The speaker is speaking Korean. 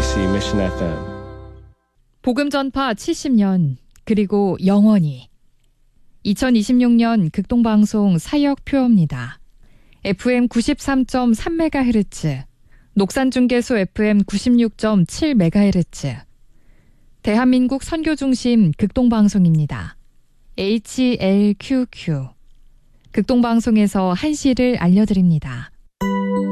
KBC Mission FM. 복음 전파 70년 그리고 영원히 2026년 극동방송 사역 표어입니다. FM 93.3MHz, 녹산중계소 FM 96.7MHz, 대한민국 선교중심 극동방송입니다. HLQQ, 극동방송에서 한시를 알려드립니다.